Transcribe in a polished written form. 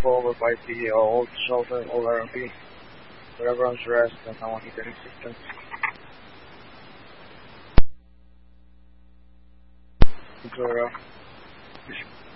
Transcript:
over by the old shelter, old RMP. Where everyone's rest and no one needed assistance. Victoria.